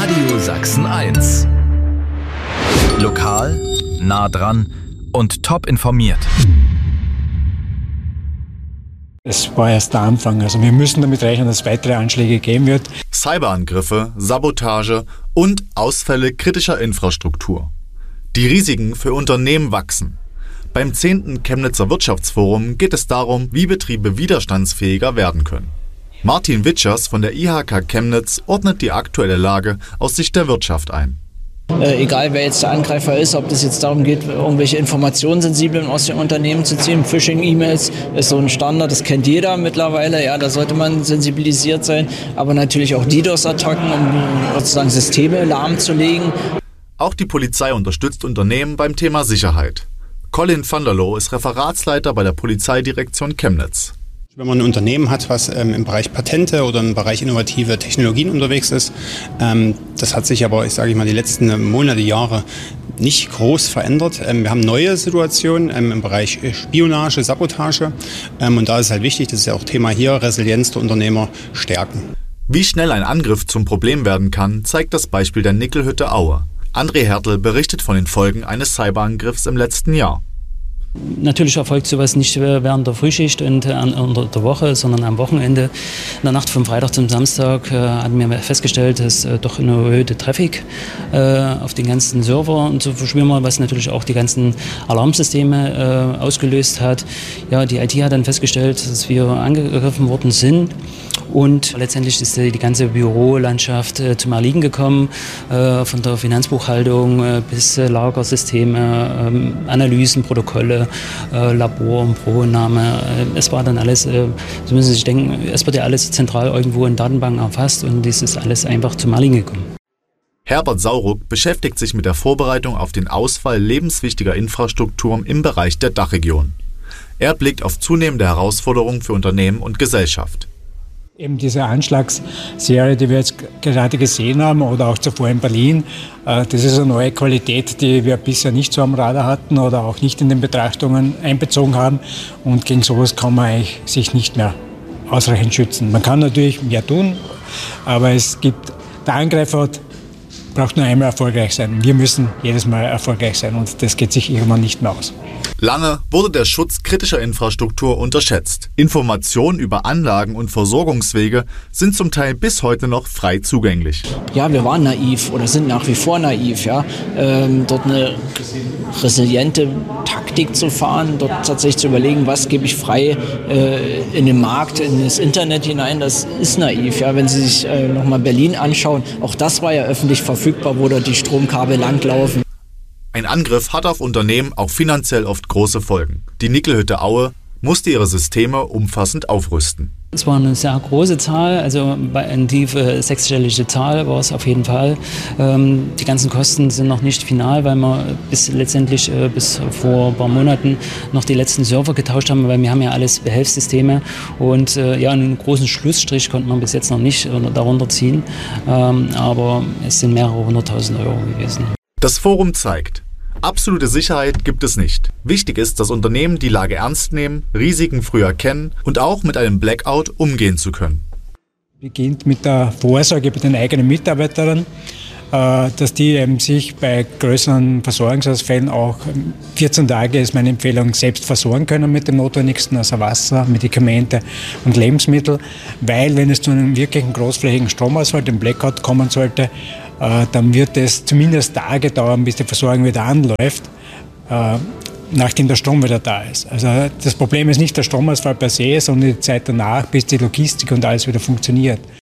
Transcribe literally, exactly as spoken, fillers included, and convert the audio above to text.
Radio Sachsen eins. Lokal, nah dran und top informiert. Es war erst der Anfang, also wir müssen damit rechnen, dass es weitere Anschläge geben wird. Cyberangriffe, Sabotage und Ausfälle kritischer Infrastruktur. Die Risiken für Unternehmen wachsen. Beim zehnten Chemnitzer Wirtschaftsforum geht es darum, wie Betriebe widerstandsfähiger werden können. Martin Witschers von der I H K Chemnitz ordnet die aktuelle Lage aus Sicht der Wirtschaft ein. Äh, egal wer jetzt der Angreifer ist, ob das jetzt darum geht, irgendwelche Informationssensiblen aus den Unternehmen zu ziehen. Phishing-E-Mails ist so ein Standard, das kennt jeder mittlerweile. Ja, da sollte man sensibilisiert sein. Aber natürlich auch DDoS-Attacken, um sozusagen Systeme lahmzulegen. Auch die Polizei unterstützt Unternehmen beim Thema Sicherheit. Colin van der Loo ist Referatsleiter bei der Polizeidirektion Chemnitz. Wenn man ein Unternehmen hat, was ähm, im Bereich Patente oder im Bereich innovative Technologien unterwegs ist, ähm, das hat sich aber, ich sage mal, die letzten Monate, Jahre nicht groß verändert. Ähm, wir haben neue Situationen ähm, im Bereich Spionage, Sabotage ähm, und da ist halt wichtig, das ist ja auch Thema hier, Resilienz der Unternehmer stärken. Wie schnell ein Angriff zum Problem werden kann, zeigt das Beispiel der Nickelhütte Aue. André Hertel berichtet von den Folgen eines Cyberangriffs im letzten Jahr. Natürlich erfolgt sowas nicht während der Frühschicht und unter der Woche, sondern am Wochenende. In der Nacht vom Freitag zum Samstag äh, hatten wir festgestellt, dass äh, doch eine erhöhte Traffic äh, auf den ganzen Server und so verschwimmen, was natürlich auch die ganzen Alarmsysteme äh, ausgelöst hat. Ja, die I T hat dann festgestellt, dass wir angegriffen worden sind. Und letztendlich ist die ganze Bürolandschaft äh, zum Erliegen gekommen, äh, von der Finanzbuchhaltung äh, bis äh, Lagersysteme, äh, Analysen, Protokolle, äh, Labor und Probenahme. Äh, es war dann alles, äh, Sie müssen sich denken, es wird ja alles zentral irgendwo in Datenbanken erfasst und dies ist alles einfach zum Erliegen gekommen. Herbert Sauruck beschäftigt sich mit der Vorbereitung auf den Ausfall lebenswichtiger Infrastrukturen im Bereich der Dachregion. Er blickt auf zunehmende Herausforderungen für Unternehmen und Gesellschaft. Eben diese Anschlagsserie, die wir jetzt gerade gesehen haben oder auch zuvor in Berlin, das ist eine neue Qualität, die wir bisher nicht so am Radar hatten oder auch nicht in den Betrachtungen einbezogen haben. Und gegen sowas kann man eigentlich sich nicht mehr ausreichend schützen. Man kann natürlich mehr tun, aber es gibt, der Angreifer hat, braucht nur einmal erfolgreich sein. Wir müssen jedes Mal erfolgreich sein und das geht sich irgendwann nicht mehr aus. Lange wurde der Schutz kritischer Infrastruktur unterschätzt. Informationen über Anlagen und Versorgungswege sind zum Teil bis heute noch frei zugänglich. Ja, wir waren naiv oder sind nach wie vor naiv, ja, ähm, dort eine resiliente Taktik zu fahren, dort tatsächlich zu überlegen, was gebe ich frei äh, in den Markt, in das Internet hinein, das ist naiv. Ja, wenn Sie sich äh, nochmal Berlin anschauen, auch das war ja öffentlich verfügbar, wo dort die Stromkabel langlaufen. Ein Angriff hat auf Unternehmen auch finanziell oft große Folgen. Die Nickelhütte Aue musste ihre Systeme umfassend aufrüsten. Es war eine sehr große Zahl, also eine tiefe sechsstellige Zahl war es auf jeden Fall. Ähm, die ganzen Kosten sind noch nicht final, weil wir bis letztendlich äh, bis vor ein paar Monaten noch die letzten Server getauscht haben, weil wir haben ja alles Behelfssysteme und äh, ja, einen großen Schlussstrich konnte man bis jetzt noch nicht darunter ziehen, ähm, aber es sind mehrere hunderttausend Euro gewesen. Das Forum zeigt, absolute Sicherheit gibt es nicht. Wichtig ist, dass Unternehmen die Lage ernst nehmen, Risiken früh erkennen und auch mit einem Blackout umgehen zu können. Beginnt mit der Vorsorge bei den eigenen Mitarbeitern, dass die eben sich bei größeren Versorgungsausfällen auch vierzehn Tage ist meine Empfehlung, selbst versorgen können mit dem Notwendigsten, also Wasser, Medikamente und Lebensmittel, weil wenn es zu einem wirklichen großflächigen Stromausfall, dem Blackout kommen sollte, dann wird es zumindest Tage dauern, bis die Versorgung wieder anläuft, nachdem der Strom wieder da ist. Also das Problem ist nicht der Stromausfall per se, sondern die Zeit danach, bis die Logistik und alles wieder funktioniert.